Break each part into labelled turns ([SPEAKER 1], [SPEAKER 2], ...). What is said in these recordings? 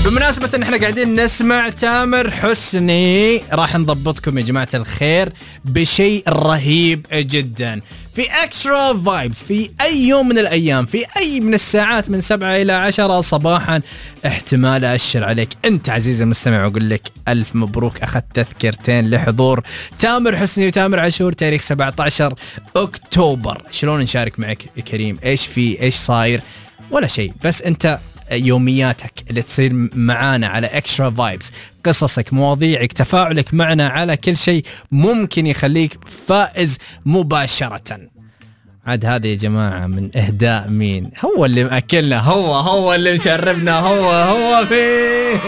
[SPEAKER 1] بمناسبة ان احنا قاعدين نسمع تامر حسني، راح نضبطكم يا جماعة الخير بشيء رهيب جدا في اكسترا فايبز في اي يوم من الايام، في اي من الساعات من 7 إلى 10 صباحا. احتمال اشر عليك انت عزيزي المستمع واقول لك الف مبروك، اخذت تذكرتين لحضور تامر حسني وتامر عاشور تاريخ 17 اكتوبر. شلون نشارك معك يا كريم؟ ايش صاير؟ ولا شيء، بس انت يومياتك اللي تصير معانا على اكسترا فايبز، قصصك، مواضيعك، تفاعلك معنا على كل شيء ممكن يخليك فائز مباشرة. عاد هذا يا جماعة من إهداء مين؟ هو اللي مأكلنا، هو اللي مشربنا، هو فيه.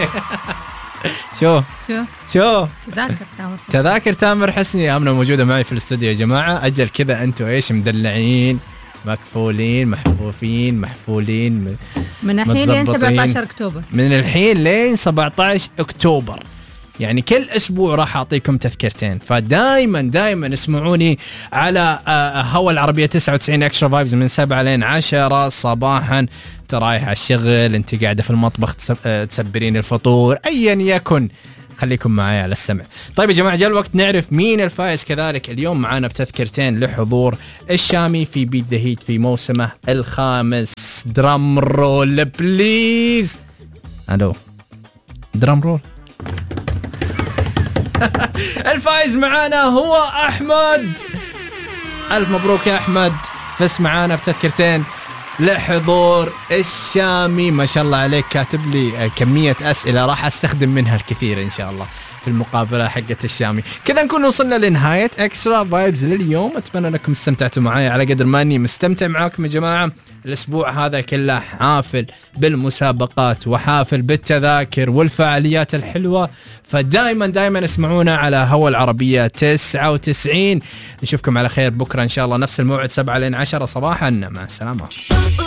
[SPEAKER 1] شو تذاكر تامر حسني آمنة موجودة معي في الاستوديو يا جماعة. أجل كذا أنتوا إيش مدلعين، مكفولين، محفولين
[SPEAKER 2] من الحين لين 17 أكتوبر،
[SPEAKER 1] من الحين لين 17 أكتوبر، يعني كل أسبوع راح أعطيكم تذكرتين. فدايما اسمعوني على هوا العربية 99 اكسترا فايبز من 7 لين 10 صباحا. انت رايح على الشغل، انت قاعدة في المطبخ تسبرين الفطور، أيا يكن خليكم معايا على السمع. طيب يا جماعة، جاء الوقت نعرف مين الفائز. كذلك اليوم معانا بتذكرتين لحضور الشامي في بيت ذا هيت في موسمه الخامس. درام رول بليز. الو درام رول. الفائز معانا هو أحمد. ألف مبروك يا أحمد، فز معانا بتذكرتين لحضور الشامي. ما شاء الله عليك، كاتب لي كمية أسئلة راح أستخدم منها الكثير إن شاء الله في المقابلة حقة الشامي. كذا نكون وصلنا لنهاية اكسترا فايبز لليوم. أتمنى أنكم استمتعتوا معايا على قدر ما أني مستمتع معاكم يا جماعة. الأسبوع هذا كله حافل بالمسابقات وحافل بالتذاكر والفعاليات الحلوة، فدائما اسمعونا على هوا العربية 99. نشوفكم على خير بكرة إن شاء الله، نفس الموعد 7 لين 10 صباحا. مع السلامة.